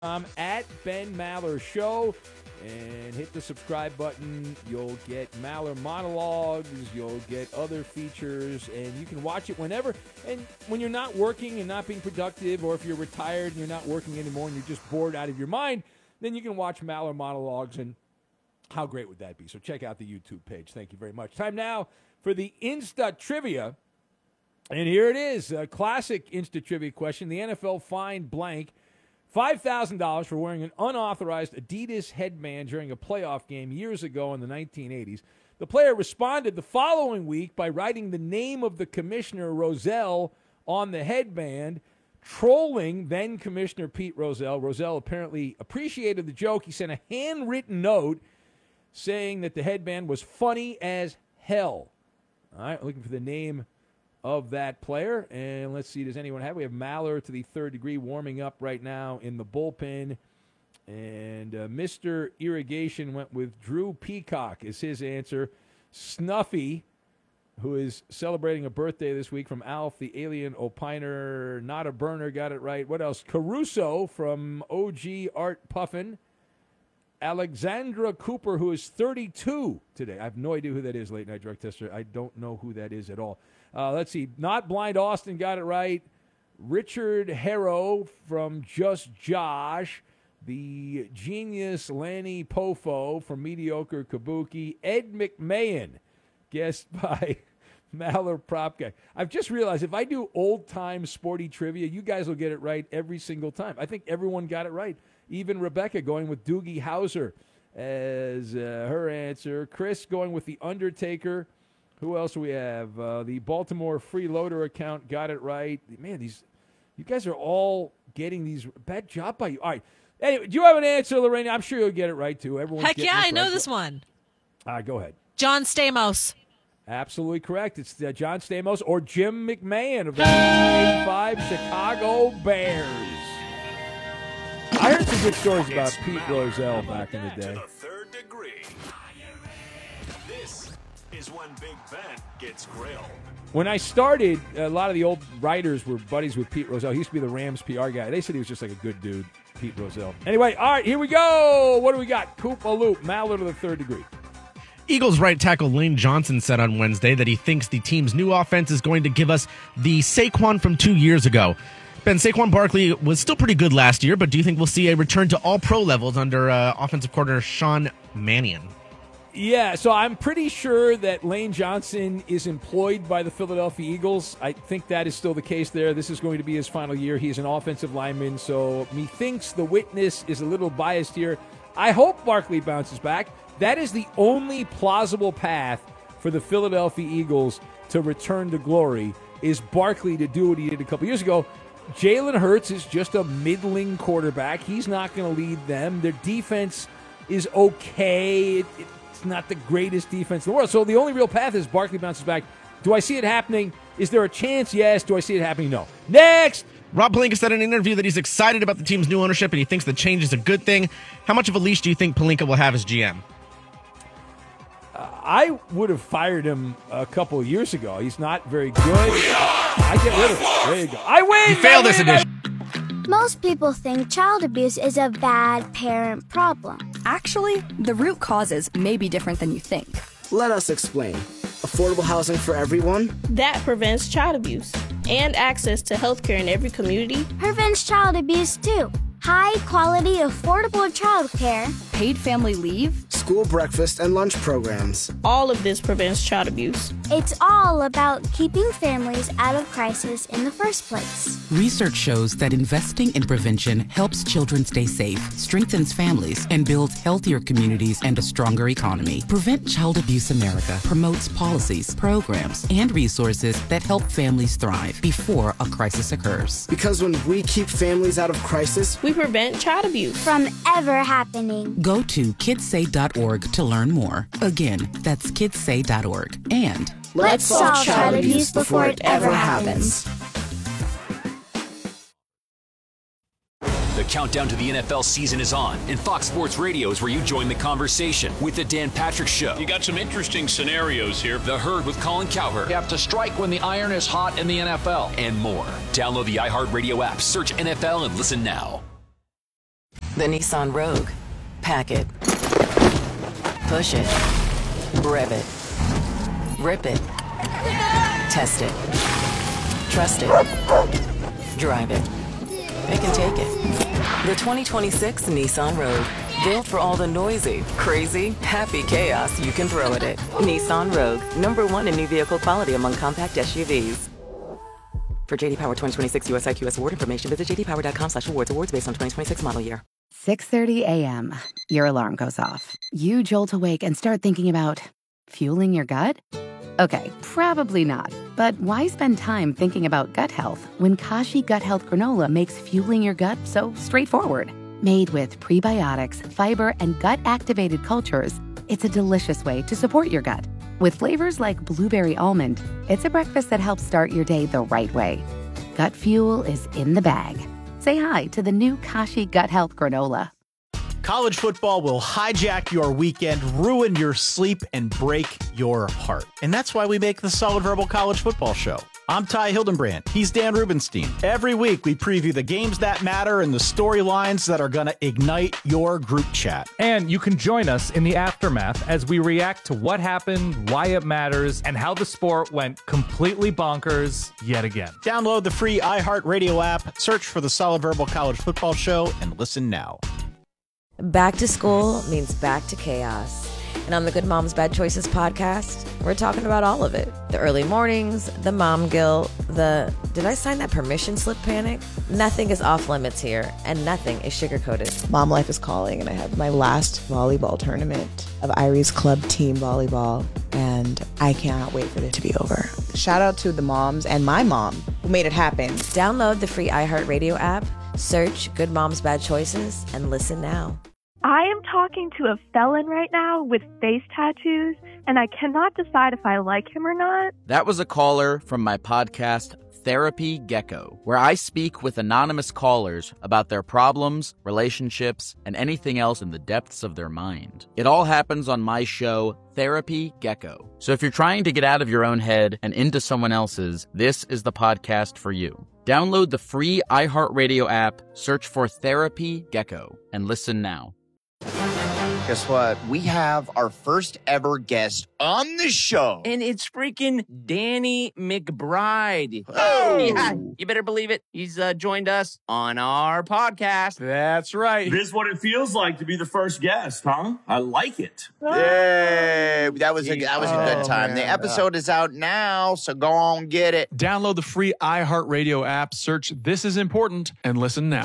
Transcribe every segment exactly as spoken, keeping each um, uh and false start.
Um, at Ben Maller Show, and hit the subscribe button. You'll get Maller monologues, you'll get other features, and you can watch it whenever. And when you're not working and not being productive, or if you're retired and you're not working anymore and you're just bored out of your mind, then you can watch Maller monologues, and how great would that be? So check out the YouTube page. Thank you very much. Time now for the Insta Trivia, and here it is, a classic Insta Trivia question. The N F L fined blank five thousand dollars for wearing an unauthorized Adidas headband during a playoff game years ago in the nineteen eighties. The player responded the following week by writing the name of the commissioner, Rozelle, on the headband, trolling then-Commissioner Pete Rozelle. Rozelle apparently appreciated the joke. He sent a handwritten note saying that the headband was funny as hell. All right, looking for the name of that player. And let's see, does anyone have? We have Maller to the third degree warming up right now in the bullpen. And uh, Mister Irrigation went with Drew Peacock is his answer. Snuffy, who is celebrating a birthday this week, from Alf, the Alien Opiner, not a burner, got it right. What else? Caruso from O G Art Puffin. Alexandra Cooper, who is thirty-two today. I have no idea who that is, late night drug tester. I don't know who that is at all. Uh, let's see. Not Blind Austin got it right. Richard Harrow from Just Josh. The genius Lanny Pofo from Mediocre Kabuki. Ed McMahon, guessed by Maller Prop Guy. I've just realized if I do old-time sporty trivia, you guys will get it right every single time. I think everyone got it right. Even Rebecca going with Doogie Howser as uh, her answer. Chris going with The Undertaker. Who else do we have? Uh, the Baltimore Freeloader account got it right. Man, these you guys are all getting these. Bad job by you. All right. Anyway, do you have an answer, Lorena? I'm sure you'll get it right, too. Everyone's Heck yeah, I know right. this one. All right, go ahead. John Stamos. Absolutely correct. It's uh, John Stamos or Jim McMahon of the nineteen eighty-five Chicago Bears. I heard some good stories about It's Pete Maller Rozelle back in the to day. the third degree. This is when Big Ben gets grilled. When I started, a lot of the old writers were buddies with Pete Rozelle. He used to be the Rams P R guy. They said he was just like a good dude, Pete Rozelle. Anyway, all right, here we go. What do we got? Coop a loop, Maller to the third degree. Eagles right tackle Lane Johnson said on Wednesday that he thinks the team's new offense is going to give us the Saquon from two years ago. Ben, Saquon Barkley was still pretty good last year, but do you think we'll see a return to all-pro levels under uh, offensive coordinator Sean Mannion? Yeah, so I'm pretty sure that Lane Johnson is employed by the Philadelphia Eagles. I think that is still the case there. This is going to be his final year. He's an offensive lineman, so methinks the witness is a little biased here. I hope Barkley bounces back. That is the only plausible path for the Philadelphia Eagles to return to glory, is Barkley to do what he did a couple years ago. Jalen Hurts is just a middling quarterback. He's not going to lead them. Their defense is okay. It, it's not the greatest defense in the world. So the only real path is Barkley bounces back. Do I see it happening? Is there a chance? Yes. Do I see it happening? No. Next! Rob Pelinka said in an interview that he's excited about the team's new ownership and he thinks the change is a good thing. How much of a leash do you think Pelinka will have as G M? I would have fired him a couple of years ago. He's not very good. I get rid of him. There you go. I win! You failed I this win, edition. Most people think child abuse is a bad parent problem. Actually, the root causes may be different than you think. Let us explain. Affordable housing for everyone? That prevents child abuse and access to healthcare in every community. Prevents child abuse too. High quality, affordable child care. Paid family leave. School breakfast and lunch programs. All of this prevents child abuse. It's all about keeping families out of crisis in the first place. Research shows that investing in prevention helps children stay safe, strengthens families, and builds healthier communities and a stronger economy. Prevent Child Abuse America promotes policies, programs, and resources that help families thrive before a crisis occurs. Because when we keep families out of crisis, we prevent child abuse from ever happening. Go to kids say dot org to learn more. Again, that's kids say dot org. And let's solve child abuse before it ever happens. The countdown to the N F L season is on, and Fox Sports Radio is where you join the conversation with the Dan Patrick Show. You got some interesting scenarios here. The Herd with Colin Cowherd. You have to strike when the iron is hot in the N F L. And more. Download the iHeartRadio app, search N F L, and listen now. The Nissan Rogue. Pack it. Push it. Rev it. Rip it. Test it. Trust it. Drive it. It can take it. The twenty twenty-six Nissan Rogue. Built for all the noisy, crazy, happy chaos you can throw at it. Nissan Rogue. Number one in new vehicle quality among compact S U Vs. For J D Power twenty twenty-six U S I Q S award information, visit j d power dot com slash awards. Awards based on twenty twenty-six model year. six thirty a.m. Your alarm goes off. You jolt awake and start thinking about fueling your gut? Okay, probably not. But why spend time thinking about gut health when Kashi Gut Health Granola makes fueling your gut so straightforward? Made with prebiotics, fiber, and gut-activated cultures, it's a delicious way to support your gut. With flavors like blueberry almond, it's a breakfast that helps start your day the right way. Gut fuel is in the bag. Say hi to the new Kashi Gut Health Granola. College football will hijack your weekend, ruin your sleep, and break your heart. And that's why we make the Solid Verbal College Football Show. I'm Ty Hildenbrand. He's Dan Rubenstein. Every week, we preview the games that matter and the storylines that are going to ignite your group chat. And you can join us in the aftermath as we react to what happened, why it matters, and how the sport went completely bonkers yet again. Download the free iHeartRadio app, search for the Solid Verbal College Football Show, and listen now. Back to school means back to chaos. And on the Good Moms Bad Choices podcast, we're talking about all of it. The early mornings, the mom guilt, the did I sign that permission slip panic? Nothing is off limits here, and nothing is sugar-coated. Mom life is calling, and I have my last volleyball tournament of Irie's Club Team Volleyball, and I cannot wait for it to be over. Shout out to the moms and my mom who made it happen. Download the free iHeartRadio app, search Good Moms Bad Choices, and listen now. I am talking to a felon right now with face tattoos, and I cannot decide if I like him or not. That was a caller from my podcast, Therapy Gecko, where I speak with anonymous callers about their problems, relationships, and anything else in the depths of their mind. It all happens on my show, Therapy Gecko. So if you're trying to get out of your own head and into someone else's, this is the podcast for you. Download the free iHeartRadio app, search for Therapy Gecko, and listen now. Guess what? We have our first ever guest on the show. And it's freaking Danny McBride. Oh! Yeah, you better believe it. He's uh, joined us on our podcast. That's right. This is what it feels like to be the first guest, huh? I like it. Yay! That was a, that was a good time. Oh, the episode is out now, so go on, get it. Download the free iHeartRadio app, search This Is Important, and listen now.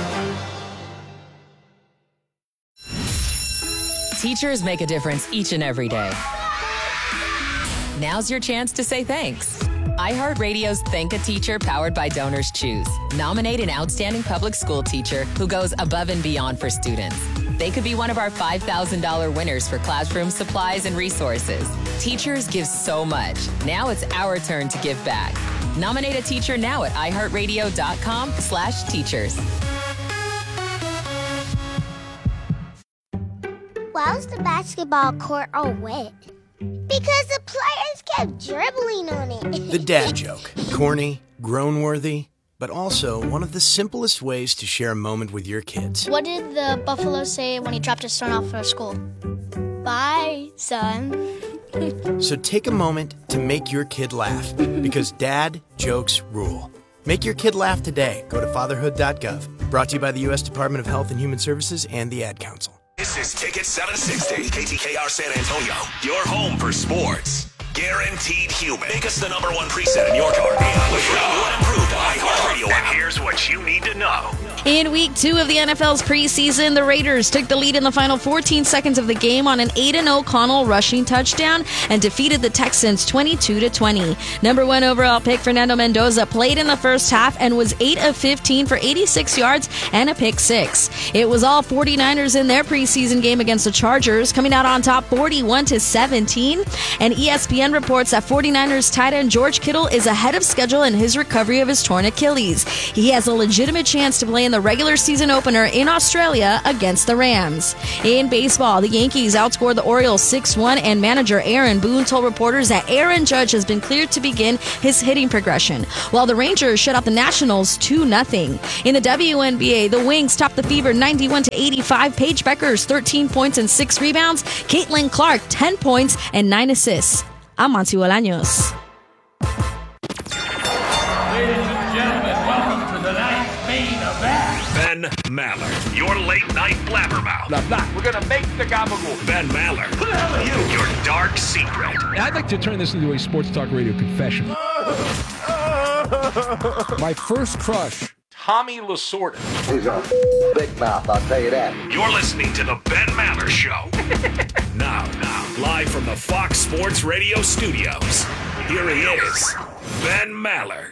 Teachers make a difference each and every day. Now's your chance to say thanks. iHeartRadio's Thank a Teacher powered by Donors Choose. Nominate an outstanding public school teacher who goes above and beyond for students. They could be one of our five thousand dollars winners for classroom supplies and resources. Teachers give so much. Now it's our turn to give back. Nominate a teacher now at iHeartRadio.com slash teachers. Why was the basketball court all wet? Because the players kept dribbling on it. The dad joke. Corny, groan-worthy, but also one of the simplest ways to share a moment with your kids. What did the buffalo say when he dropped his son off for school? Bye, son. So take a moment to make your kid laugh, because dad jokes rule. Make your kid laugh today. Go to fatherhood dot gov. Brought to you by the U S Department of Health and Human Services and the Ad Council. This is Ticket seven sixty, K T K R San Antonio, your home for sports. Guaranteed human. Make us the number one preset in your car. And with your new and improved iHeartRadio app. Here's what you need to know. In week two of the N F L's preseason, the Raiders took the lead in the final fourteen seconds of the game on an eight and oh Connell rushing touchdown and defeated the Texans twenty-two to twenty. Number one overall pick Fernando Mendoza played in the first half and was eight of fifteen for eighty-six yards and a pick six. It was all 49ers in their preseason game against the Chargers, coming out on top forty-one to seventeen. And E S P N reports that 49ers tight end George Kittle is ahead of schedule in his recovery of his torn Achilles. He has a legitimate chance to play in the regular season opener in Australia against the Rams. In baseball, the Yankees outscored the Orioles six one, and manager Aaron Boone told reporters that Aaron Judge has been cleared to begin his hitting progression, while the Rangers shut out the Nationals two nothing. In the W N B A, the Wings topped the Fever ninety-one to eighty-five. Paige Beckers, thirteen points and six rebounds. Caitlin Clark, ten points and nine assists. I'm Monty Bolaños. Ladies and gentlemen, welcome to tonight's main event. Ben Maller, your late night blabbermouth. Blah, blah. We're gonna make the gabagool. Ben Maller, who the hell are you? Your dark secret. I'd like to turn this into a sports talk radio confession. My first crush, Tommy Lasorda. He's a big mouth, I'll tell you that. You're listening to the Ben Maller Show. now, now, live from the Fox Sports Radio studios, here he is, Ben Maller.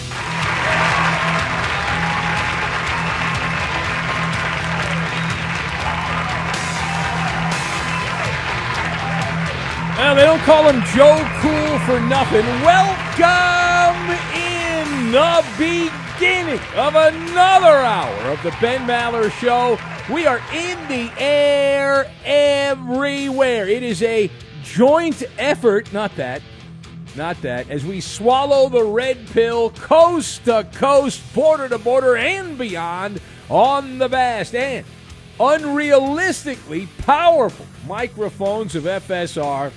Well, they don't call him Joe Cool for nothing. Welcome in the beginning of another hour of the Ben Maller Show. We are in the air everywhere. It is a joint effort, not that, not that, as we swallow the red pill coast to coast, border to border, and beyond on the vast and unrealistically powerful microphones of F S R,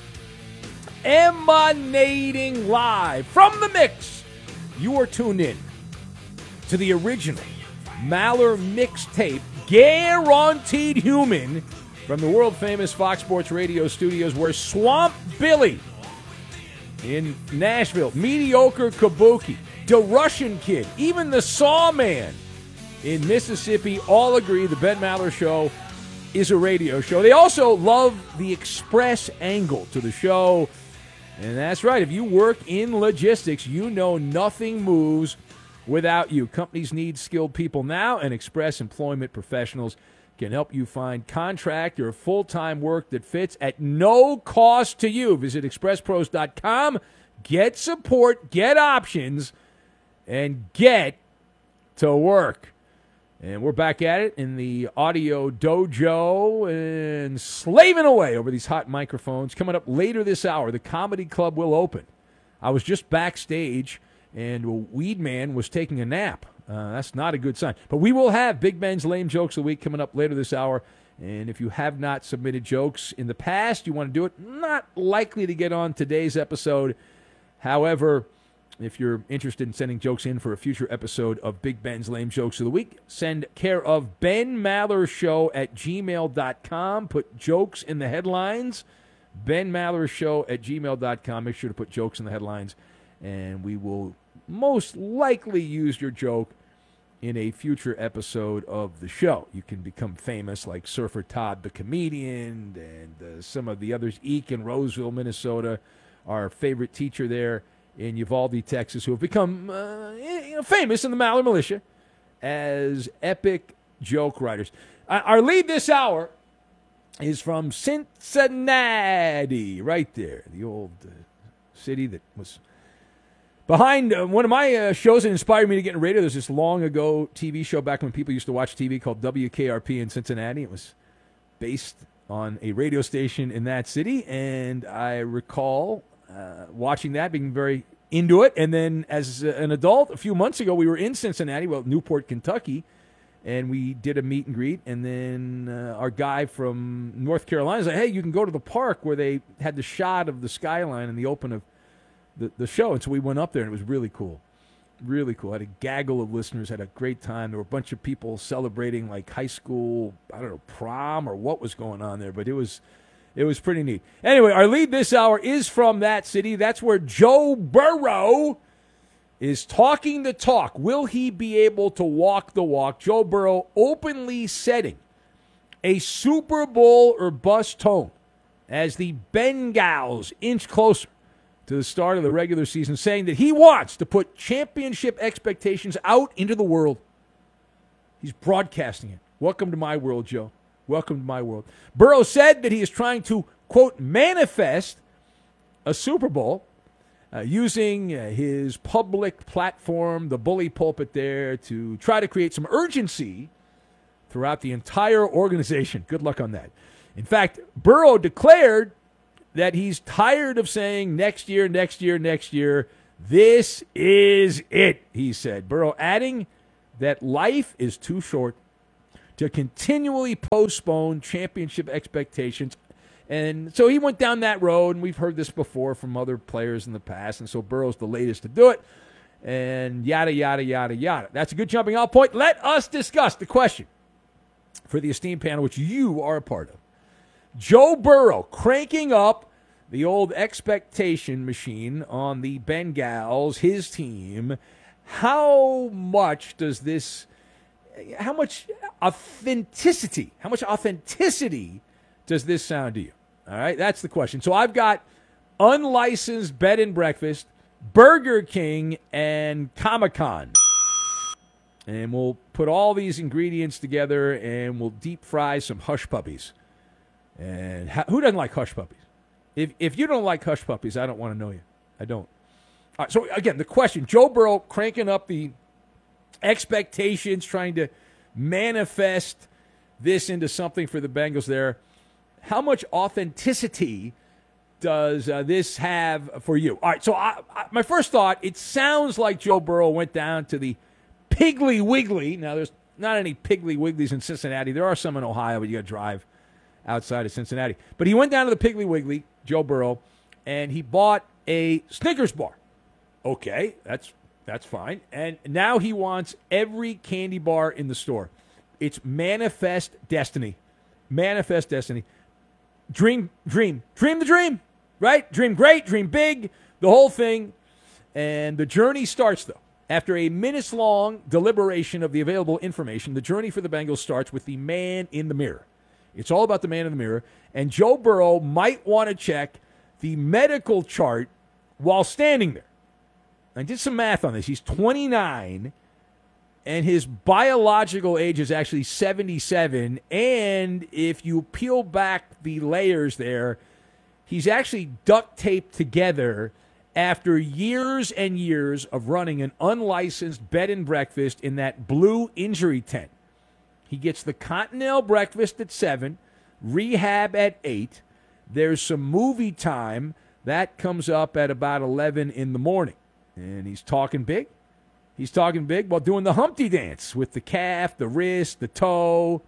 emanating live from the mix. You are tuned in to the original Maller mixtape, Guaranteed Human, from the world-famous Fox Sports Radio studios, where Swamp Billy in Nashville, Mediocre Kabuki, the Russian Kid, even the Sawman in Mississippi all agree the Ben Maller Show is a radio show. They also love the express angle to the show. And that's right. If you work in logistics, you know nothing moves without you. Companies need skilled people now, and Express Employment Professionals can help you find contract or full-time work that fits at no cost to you. Visit express pros dot com, get support, get options, and get to work. And we're back at it in the audio dojo and slaving away over these hot microphones. Coming up later this hour, the Comedy Club will open. I was just backstage, and Weed Man was taking a nap. Uh, that's not a good sign. But we will have Big Ben's Lame Jokes of the Week coming up later this hour. And if you have not submitted jokes in the past, you want to do it, not likely to get on today's episode. However, if you're interested in sending jokes in for a future episode of Big Ben's Lame Jokes of the Week, send care of Ben Maller Show at gmail dot com. Put jokes in the headlines. Ben Maller Show at gmail dot com. Make sure to put jokes in the headlines, and we will most likely use your joke in a future episode of the show. You can become famous like Surfer Todd the comedian and uh, some of the others. Eek in Roseville, Minnesota, our favorite teacher there in Uvalde, Texas, who have become uh, you know, famous in the Maller Militia as epic joke writers. Uh, our lead this hour is from Cincinnati, right there, the old uh, city that was behind uh, one of my uh, shows that inspired me to get into radio. There's this long ago T V show back when people used to watch T V called W K R P in Cincinnati. It was based on a radio station in that city, and I recall Uh, watching that, being very into it. And then as an adult, a few months ago, we were in Cincinnati, well, Newport, Kentucky, and we did a meet and greet. And then uh, our guy from North Carolina said, hey, you can go to the park where they had the shot of the skyline in the open of the, the show. And so we went up there, and it was really cool. Really cool. I had a gaggle of listeners, had a great time. There were a bunch of people celebrating like high school, I don't know, prom or what was going on there, but it was It was pretty neat. Anyway, our lead this hour is from that city. That's where Joe Burrow is talking the talk. Will he be able to walk the walk? Joe Burrow openly setting a Super Bowl or bust tone as the Bengals inch closer to the start of the regular season, saying that he wants to put championship expectations out into the world. He's broadcasting it. Welcome to my world, Joe. Welcome to my world. Burrow said that he is trying to, quote, manifest a Super Bowl uh, using uh, his public platform, the bully pulpit there, to try to create some urgency throughout the entire organization. Good luck on that. In fact, Burrow declared that he's tired of saying next year, next year, next year. This is it, he said. Burrow adding that life is too short to continually postpone championship expectations. And so he went down that road, and we've heard this before from other players in the past, and so Burrow's the latest to do it, and yada, yada, yada, yada. That's a good jumping off point. Let us discuss the question for the esteemed panel, which you are a part of. Joe Burrow cranking up the old expectation machine on the Bengals, his team. How much does this, how much authenticity, how much authenticity does this sound to you? All right, that's the question. So I've got unlicensed bed and breakfast, Burger King, and Comic-Con. And we'll put all these ingredients together, and we'll deep fry some hush puppies. And ha- who doesn't like hush puppies? If if you don't like hush puppies, I don't want to know you. I don't. All right, so, again, the question, Joe Burrow cranking up the expectations, trying to manifest this into something for the Bengals there. How much authenticity does uh, this have for you? All right, so I, I, my first thought, it sounds like Joe Burrow went down to the Piggly Wiggly. Now, there's not any Piggly Wigglies in Cincinnati. There are some in Ohio, but you got to drive outside of Cincinnati. But he went down to the Piggly Wiggly, Joe Burrow, and he bought a Snickers bar. Okay, that's that's fine. And now he wants every candy bar in the store. It's Manifest Destiny. Manifest Destiny. Dream, dream, dream the dream, right? Dream great, dream big, the whole thing. And the journey starts, though. After a minutes-long deliberation of the available information, the journey for the Bengals starts with the man in the mirror. It's all about the man in the mirror. And Joe Burrow might want to check the medical chart while standing there. I did some math on this. He's twenty-nine, and his biological age is actually seventy-seven. And if you peel back the layers there, he's actually duct taped together after years and years of running an unlicensed bed and breakfast in that blue injury tent. He gets the Continental breakfast at seven, rehab at eight. There's some movie time. That comes up at about eleven in the morning. And he's talking big. He's talking big while doing the Humpty dance with the calf, the wrist, the toe.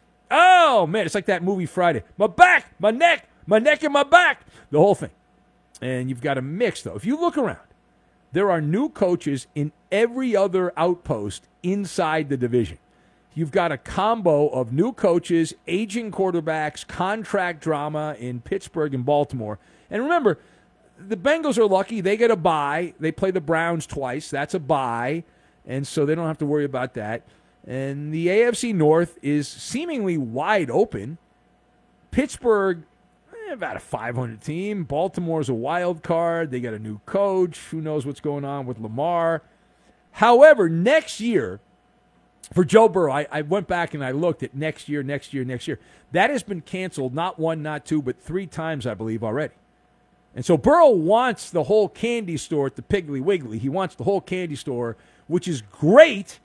Oh, man, it's like that movie Friday. My back, my neck, my neck and my back. The whole thing. And you've got a mix, though. If you look around, there are new coaches in every other outpost inside the division. You've got a combo of new coaches, aging quarterbacks, contract drama in Pittsburgh and Baltimore. And remember, the Bengals are lucky. They get a bye. They play the Browns twice. That's a bye. And so they don't have to worry about that. And the A F C North is seemingly wide open. Pittsburgh, eh, about a five hundred team. Baltimore's a wild card. They got a new coach. Who knows what's going on with Lamar. However, next year, for Joe Burrow, I, I went back and I looked at next year, next year, next year. That has been canceled not one, not two, but three times, I believe, already. And so Burrow wants the whole candy store at the Piggly Wiggly. He wants the whole candy store, which is great.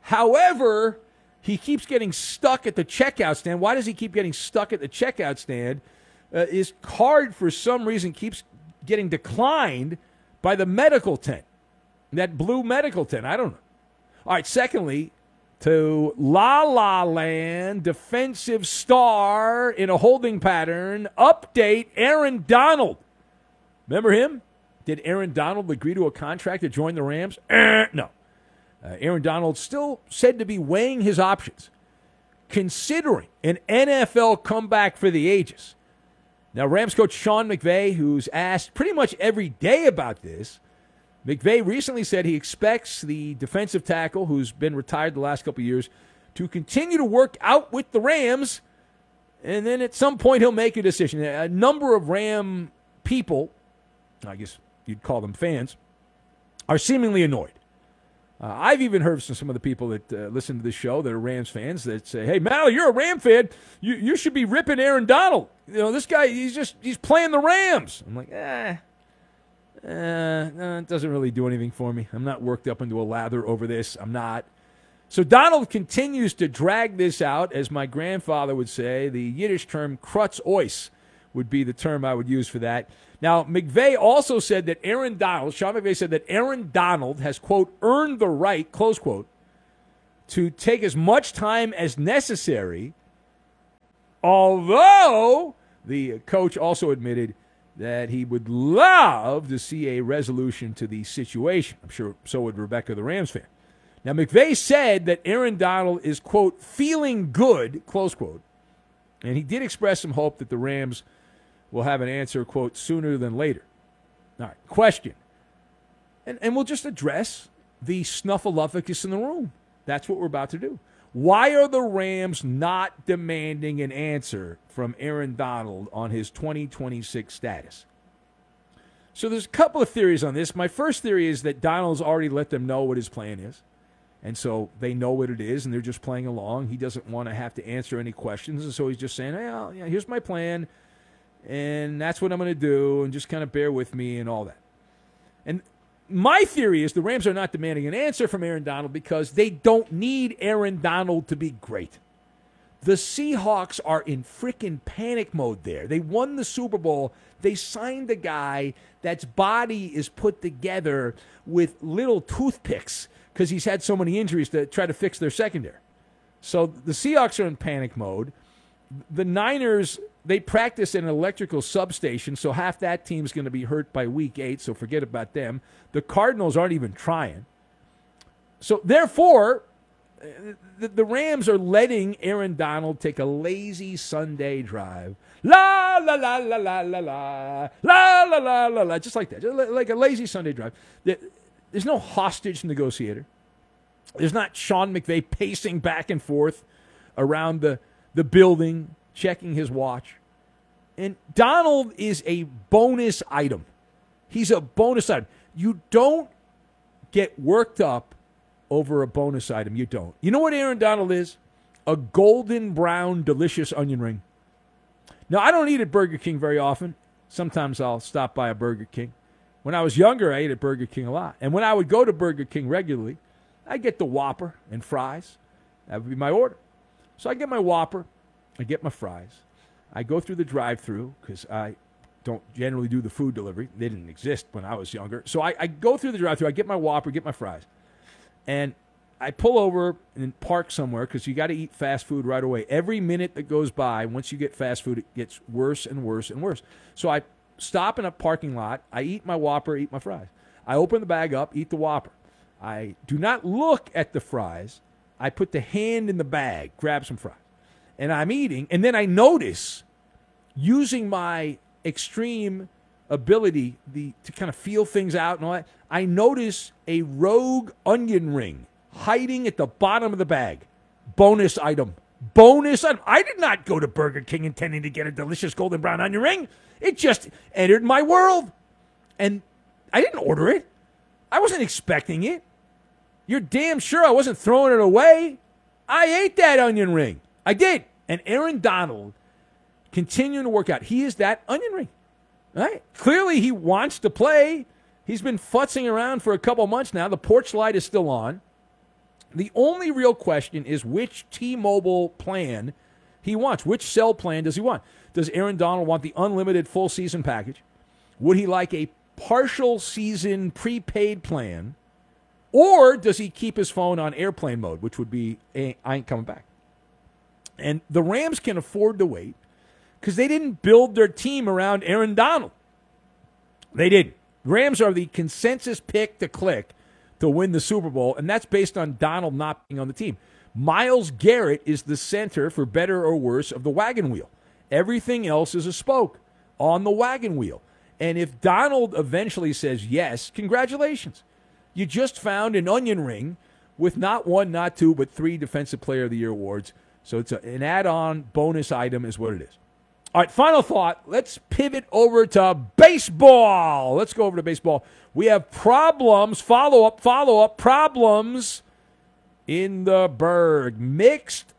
However, he keeps getting stuck at the checkout stand. Why does he keep getting stuck at the checkout stand? Uh, his card, for some reason, keeps getting declined by the medical tent, that blue medical tent. I don't know. All right, secondly, to La La Land, defensive star in a holding pattern, update Aaron Donald. Remember him? Did Aaron Donald agree to a contract to join the Rams? Eh, no. Uh, Aaron Donald still said to be weighing his options, considering an N F L comeback for the ages. Now, Rams coach Sean McVay, who's asked pretty much every day about this, McVay recently said he expects the defensive tackle, who's been retired the last couple of years, to continue to work out with the Rams, and then at some point he'll make a decision. A number of Ram people, I guess you'd call them fans, are seemingly annoyed. Uh, I've even heard from some of the people that uh, listen to this show that are Rams fans that say, hey, Mal, you're a Ram fan. You you should be ripping Aaron Donald. You know, this guy, he's just, he's playing the Rams. I'm like, eh, Uh, no, it doesn't really do anything for me. I'm not worked up into a lather over this. I'm not. So Donald continues to drag this out, as my grandfather would say. The Yiddish term krutz ois would be the term I would use for that. Now, McVay also said that Aaron Donald, Sean McVay said that Aaron Donald has, quote, earned the right, close quote, to take as much time as necessary, although the coach also admitted that he would love to see a resolution to the situation. I'm sure so would Rebecca, the Rams fan. Now, McVay said that Aaron Donald is, quote, feeling good, close quote, and he did express some hope that the Rams will have an answer, quote, sooner than later. All right, question. And, and we'll just address the snuffleupagus in the room. That's what we're about to do. Why are the Rams not demanding an answer from Aaron Donald on his twenty twenty-six status? So there's a couple of theories on this. My first theory is that Donald's already let them know what his plan is. And so they know what it is, and they're just playing along. He doesn't want to have to answer any questions, and so he's just saying, well, yeah, here's my plan, and that's what I'm going to do, and just kind of bear with me and all that. And my theory is the Rams are not demanding an answer from Aaron Donald because they don't need Aaron Donald to be great. The Seahawks are in freaking panic mode there. They won the Super Bowl. They signed a guy that's body is put together with little toothpicks because he's had so many injuries to try to fix their secondary. So the Seahawks are in panic mode. The Niners, they practice in an electrical substation, so half that team's going to be hurt by week eight, so forget about them. The Cardinals aren't even trying. So therefore, the, the Rams are letting Aaron Donald take a lazy Sunday drive. La, la, la, la, la, la, la, la, la, la, la, la, just like that, just like a lazy Sunday drive. There's no hostage negotiator. There's not Sean McVay pacing back and forth around the, the building, checking his watch. And Donald is a bonus item. He's a bonus item. You don't get worked up over a bonus item. You don't. You know what Aaron Donald is? A golden brown, delicious onion ring. Now, I don't eat at Burger King very often. Sometimes I'll stop by a Burger King. When I was younger, I ate at Burger King a lot. And when I would go to Burger King regularly, I'd get the Whopper and fries. That would be my order. So I get my Whopper. I get my fries. I go through the drive-thru because I don't generally do the food delivery. They didn't exist when I was younger. So I, I go through the drive-thru. I get my Whopper, get my fries. And I pull over and park somewhere because you got to eat fast food right away. Every minute that goes by, once you get fast food, it gets worse and worse and worse. So I stop in a parking lot. I eat my Whopper, eat my fries. I open the bag up, eat the Whopper. I do not look at the fries. I put the hand in the bag, grab some fries. And I'm eating, and then I notice, using my extreme ability the, to kind of feel things out and all that, I notice a rogue onion ring hiding at the bottom of the bag. Bonus item. Bonus item. I did not go to Burger King intending to get a delicious golden brown onion ring. It just entered my world. And I didn't order it. I wasn't expecting it. You're damn sure I wasn't throwing it away. I ate that onion ring. I did. And Aaron Donald, continuing to work out, he is that onion ring. Right? Clearly he wants to play. He's been futzing around for a couple months now. The porch light is still on. The only real question is which T-Mobile plan he wants. Which cell plan does he want? Does Aaron Donald want the unlimited full season package? Would he like a partial season prepaid plan? Or does he keep his phone on airplane mode, which would be, I ain't coming back. And the Rams can afford to wait because they didn't build their team around Aaron Donald. They didn't. Rams are the consensus pick to click to win the Super Bowl, and that's based on Donald not being on the team. Myles Garrett is the center, for better or worse, of the wagon wheel. Everything else is a spoke on the wagon wheel. And if Donald eventually says yes, congratulations. You just found an onion ring with not one, not two, but three Defensive Player of the Year awards. So it's a, an add-on bonus item is what it is. All right, final thought. Let's pivot over to baseball. Let's go over to baseball. We have problems, follow-up, follow-up, problems in the Berg. Mixed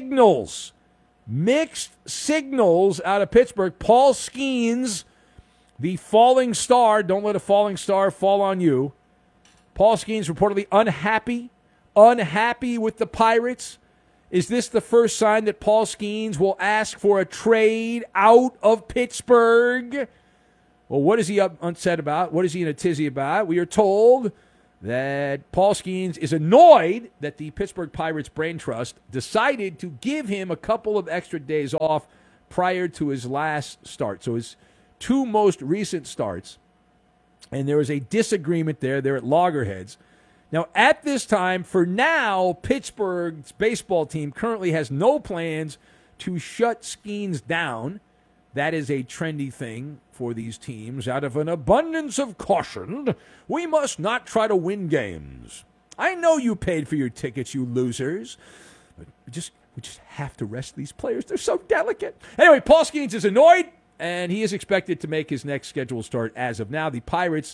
signals. Mixed signals out of Pittsburgh. Paul Skeens The falling star, don't let a falling star fall on you. Paul Skeens reportedly unhappy, unhappy with the Pirates. Is this the first sign that Paul Skeens will ask for a trade out of Pittsburgh? Well, what is he upset about? What is he in a tizzy about? We are told that Paul Skeens is annoyed that the Pittsburgh Pirates Brain Trust decided to give him a couple of extra days off prior to his last start. So his two most recent starts. And there was a disagreement there. They're at loggerheads. Now, at this time, for now, Pittsburgh's baseball team currently has no plans to shut Skeens down. That is a trendy thing for these teams. Out of an abundance of caution, we must not try to win games. I know you paid for your tickets, you losers. But we just, we just have to rest these players. They're so delicate. Anyway, Paul Skeens is annoyed, and he is expected to make his next scheduled start as of now. The Pirates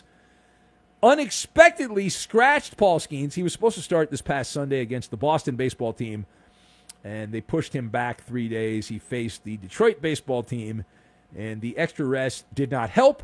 unexpectedly scratched Paul Skeens. He was supposed to start this past Sunday against the Boston baseball team, and they pushed him back three days. He faced the Detroit baseball team, and the extra rest did not help,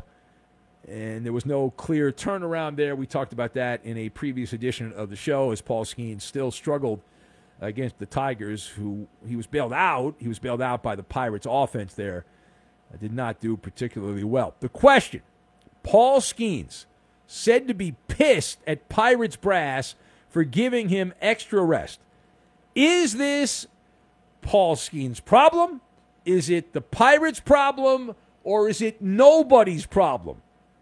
and there was no clear turnaround there. We talked about that in a previous edition of the show as Paul Skeens still struggled against the Tigers, who he was bailed out. He was bailed out by the Pirates offense there. Uh, did not do particularly well. The question, Paul Skeens, said to be pissed at Pirates brass for giving him extra rest. Is this Paul Skeens' problem? Is it the Pirates' problem? Or is it nobody's problem?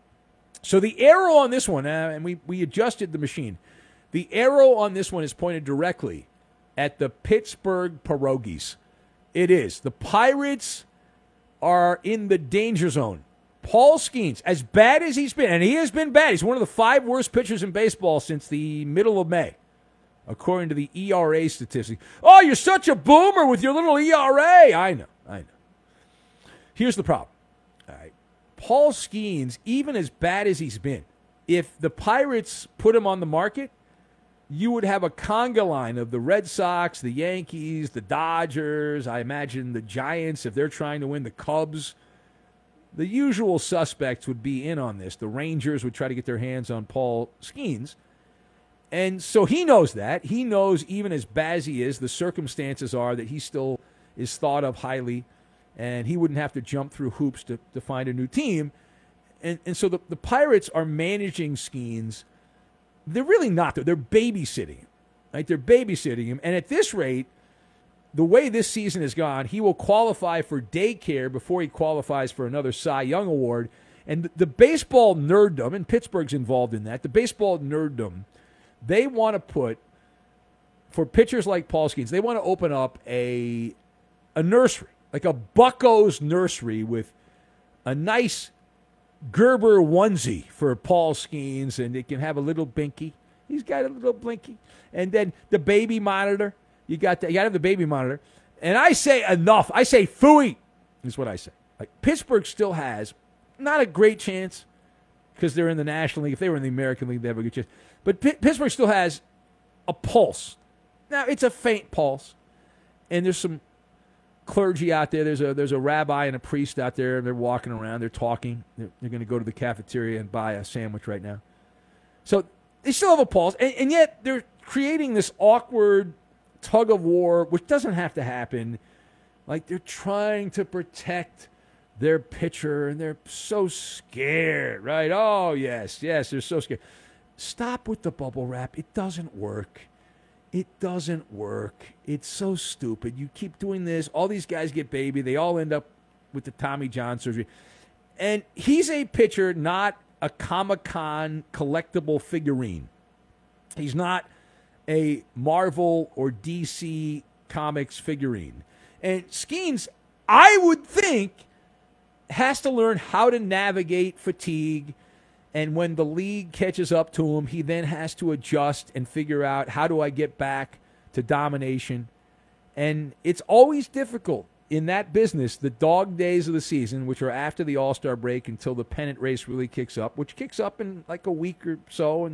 So the arrow on this one, uh, and we, we adjusted the machine, the arrow on this one is pointed directly at the Pittsburgh Pierogies. It is. The Pirates are in the danger zone. Paul Skeens, as bad as he's been, and he has been bad, he's one of the five worst pitchers in baseball since the middle of May, according to the E R A statistics. Oh, you're such a boomer with your little E R A. I know, I know. Here's the problem. All right. Paul Skeens, even as bad as he's been, if the Pirates put him on the market, you would have a conga line of the Red Sox, the Yankees, the Dodgers, I imagine the Giants, if they're trying to win, the Cubs. The usual suspects would be in on this. The Rangers would try to get their hands on Paul Skeens. And so he knows that. He knows even as bad as he is, the circumstances are that he still is thought of highly, and he wouldn't have to jump through hoops to, to find a new team. And, and so the, the Pirates are managing Skeens. They're really not. They're babysitting him. Right? They're babysitting him. And at this rate, the way this season has gone, he will qualify for daycare before he qualifies for another Cy Young Award. And the, the baseball nerddom, and Pittsburgh's involved in that, the baseball nerddom, they want to put, for pitchers like Paul Skeens, they want to open up a a nursery, like a Bucko's nursery with a nice Gerber onesie for Paul Skeens, and it can have a little binky. He's got a little blinky. And then the baby monitor. You got that. You got to have the baby monitor. And I say enough. I say phooey is what I say. Like Pittsburgh still has not a great chance because they're in the National League. If they were in the American League, they have a good chance. But P- Pittsburgh still has a pulse. Now, it's a faint pulse. And there's some clergy out there. There's a there's a rabbi and a priest out there. And they're walking around. They're talking. They're, they're going to go to the cafeteria and buy a sandwich right now. So they still have a pulse. And, and yet they're creating this awkward tug of war, which doesn't have to happen. Like they're trying to protect their pitcher, and they're so scared, right? Oh, yes, yes, they're so scared. Stop with the bubble wrap. It doesn't work. It doesn't work. It's so stupid. You keep doing this. All these guys get baby. They all end up with the Tommy John surgery. And he's a pitcher, not a Comic-Con collectible figurine. He's not a Marvel or D C Comics figurine. And Skeens, I would think, has to learn how to navigate fatigue. And when the league catches up to him, he then has to adjust and figure out, how do I get back to domination? And it's always difficult in that business, the dog days of the season, which are after the All-Star break until the pennant race really kicks up, which kicks up in like a week or so. And